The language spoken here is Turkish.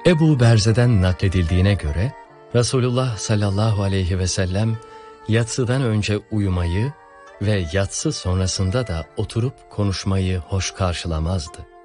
Ebu Berze'den nakledildiğine göre Resulullah sallallahu aleyhi ve sellem yatsıdan önce uyumayı ve yatsı sonrasında da oturup konuşmayı hoş karşılamazdı.